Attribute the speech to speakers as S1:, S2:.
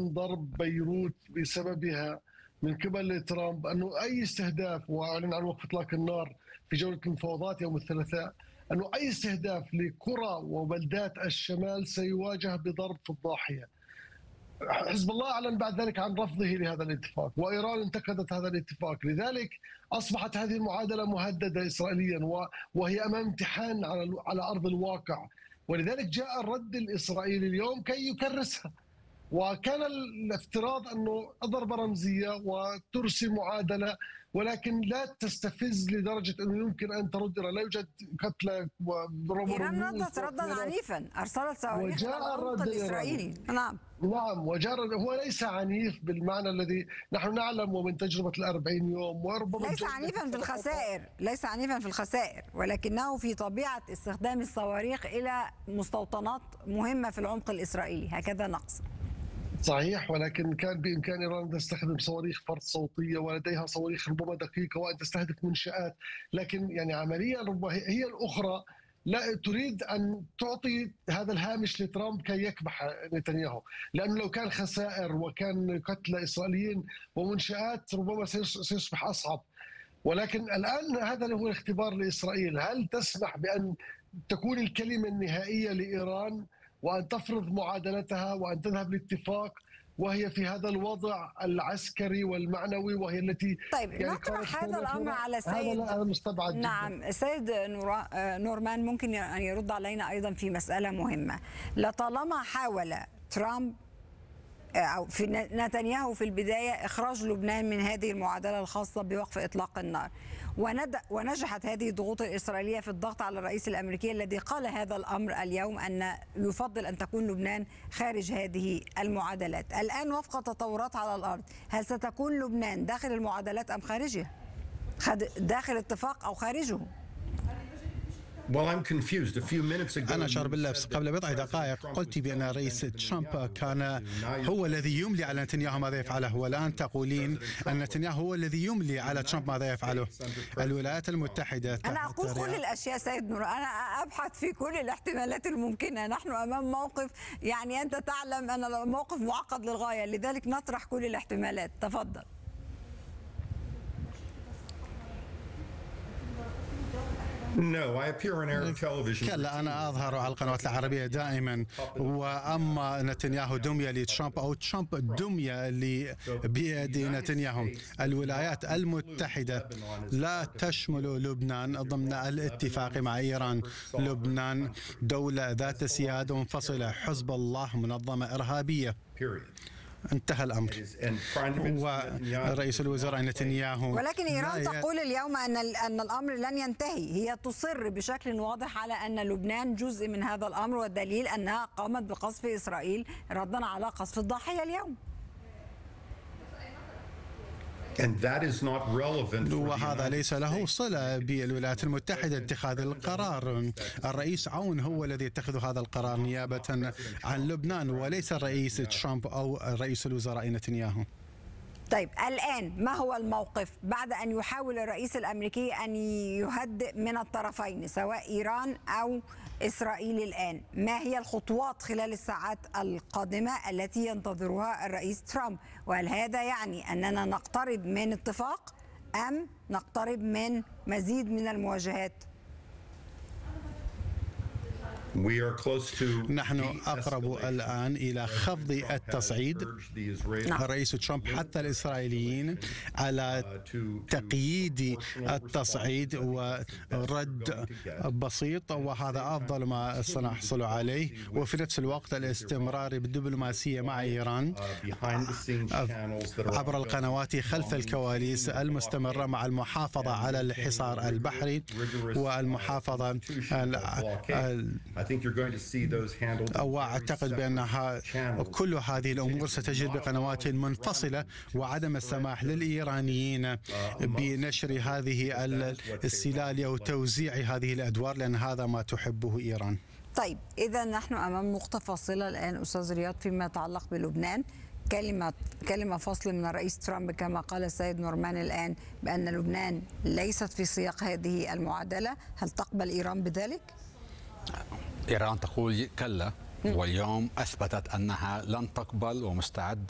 S1: تم ضرب بيروت بسببها من قبل ترامب، أنه أي استهداف، وأعلن عن وقف إطلاق النار في جولة المفاوضات يوم الثلاثاء، أنه أي استهداف لقرى وبلدات الشمال سيواجه بضرب في الضاحية. حزب الله أعلن بعد ذلك عن رفضه لهذا الاتفاق، وإيران انتقدت هذا الاتفاق، لذلك أصبحت هذه المعادلة مهددة إسرائيليا، وهي أمام امتحان على أرض الواقع، ولذلك جاء الرد الإسرائيلي اليوم كي يكرسها. وكان الافتراض أنه ضربة رمزية وترسي معادلة، ولكن لا تستفز لدرجة أنه يمكن أن ترد. لا يوجد قتلى
S2: إيران ردت ردا عنيفا، أرسلت صواريخ إلى العمق الإسرائيلي. نعم،
S1: هو ليس عنيف بالمعنى الذي نحن نعلم ومن تجربة ال40 يوم، وربما
S2: ليس عنيفا في الخسائر، ليس عنيفا في الخسائر، ولكنه في طبيعة استخدام الصواريخ إلى مستوطنات مهمة في العمق الإسرائيلي، هكذا نقص.
S1: صحيح، ولكن كان بإمكان إيران أن تستخدم صواريخ فرد صوتية، ولديها صواريخ ربما دقيقة، وأن تستهدف منشآت، لكن يعني عمليا ربما هي الأخرى لا تريد أن تعطي هذا الهامش لترامب كي يكبح نتنياهو، لأنه لو كان خسائر وكان قتلى إسرائيليين ومنشآت ربما سيصبح أصعب. ولكن الآن هذا هو الاختبار لإسرائيل، هل تسمح بأن تكون الكلمة النهائية لإيران وأن تفرض معادلتها وأن تذهب لاتفاق وهي في هذا الوضع العسكري والمعنوي، وهي التي
S2: طيب يعني نطرح هذا الأمر على سيد
S1: هذا مستبعد جدا.
S2: نعم، سيد نورمان ممكن أن يرد علينا أيضا في مسألة مهمة. لطالما حاول ترامب أو في نتنياهو في البداية إخراج لبنان من هذه المعادلة الخاصة بوقف إطلاق النار، ونجحت هذه الضغوط الإسرائيلية في الضغط على الرئيس الأمريكي الذي قال هذا الأمر اليوم أن يفضل أن تكون لبنان خارج هذه المعادلات. الآن وفق تطورات على الأرض، هل ستكون لبنان داخل المعادلات أم خارجها؟ داخل اتفاق أو خارجه؟
S3: أنا أشعر باللبس. قبل بضع دقائق قلت بأن الرئيس ترامب كان هو الذي يملي على نتنياهو ماذا يفعله، والآن تقولين أن نتنياهو هو الذي يملي على ترامب ماذا يفعله. الولايات المتحدة،
S2: أنا أقول كل الأشياء سيد نور، أنا أبحث في كل الاحتمالات الممكنة. نحن أمام موقف، يعني أنت تعلم أن الموقف معقد للغاية، لذلك نطرح كل الاحتمالات. تفضل.
S3: كلا، أنا أظهر على القنوات العربية دائما، وأما نتنياهو دمية لترامب أو ترامب دمية بيد نتنياهو. الولايات المتحدة لا تشمل لبنان ضمن الاتفاق مع إيران. لبنان دولة ذات سيادة منفصلة، حزب الله منظمة إرهابية، انتهى الأمر. ورئيس الوزراء نتنياهو،
S2: ولكن إيران تقول اليوم أن الأمر لن ينتهي. هي تصر بشكل واضح على أن لبنان جزء من هذا الأمر، والدليل أنها قامت بقصف إسرائيل ردا على قصف الضاحية اليوم.
S3: وهذا ليس له صلة بالولايات المتحدة اتخاذ القرار. الرئيس عون هو الذي يتخذ هذا القرار نيابة عن لبنان، وليس الرئيس ترامب أو رئيس الوزراء نتنياهو.
S2: طيب الآن ما هو الموقف بعد أن يحاول الرئيس الأمريكي أن يهدئ من الطرفين سواء إيران أو إسرائيل؟ الآن ما هي الخطوات خلال الساعات القادمة التي ينتظرها الرئيس ترامب؟ وهل هذا يعني أننا نقترب من اتفاق أم نقترب من مزيد من المواجهات؟
S3: نحن أقرب الآن إلى خفض التصعيد. الرئيس ترامب حث الإسرائيليين على تقييد التصعيد ورد بسيط، وهذا أفضل ما سنحصل عليه، وفي نفس الوقت الاستمرار بالدبلوماسية مع إيران عبر القنوات خلف الكواليس المستمرة مع المحافظة على الحصار البحري والمحافظة وأعتقد بأن كل هذه الأمور ستجري بقنوات منفصلة، وعدم السماح للإيرانيين بنشر هذه السلال أو توزيع هذه الأدوار، لأن هذا ما تحبه إيران.
S2: طيب إذا نحن أمام نقطة فاصلة الآن أستاذ رياض فيما يتعلق بلبنان. كلمة فصل من الرئيس ترامب كما قال السيد نورمان الآن بأن لبنان ليست في سياق هذه المعادلة. هل تقبل إيران بذلك؟
S4: إيران تقول كلا، واليوم أثبتت أنها لن تقبل ومستعدة